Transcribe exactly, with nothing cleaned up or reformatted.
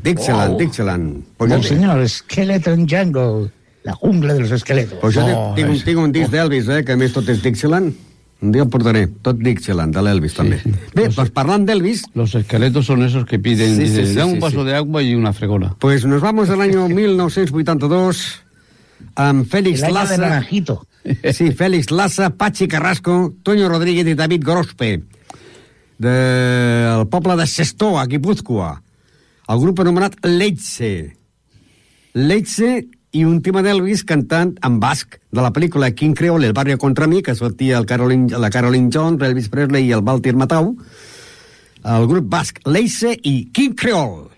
Dixieland, Oh. Dixieland. Pues No, jo, señor, Skeleton Jungle, la jungla de los esqueletos. pues jo Oh, tinc, un, és- tinc un disc d'Elvis, eh, que a més tot és Dixieland. Un dia el portaré, tot Dixieland, de l'Elvis, també. sí. Bé, doncs parlant d'Elvis, Los esqueletos son esos que piden, Sí, sí, dicen, sí, da sí, un vaso sí. de agua y una fregona. pues nos vamos al año mil nou-cents vuitanta-dos amb Félix El año de Lassa... Naranjito. Sí, Félix Lassa, Pachi Carrasco, Toño Rodríguez i David Gorospe, del poble de Sestó, a Guipúzcoa. El grup anomenat Leitze. Leitze i un tema d'Elvis cantant en basc de la pel·lícula King Creole, El barrio contra mi, que sortia el Caroline, la Caroline Jones, Elvis Presley i el Walter Matthau. El grup basc Leitze i King Creole.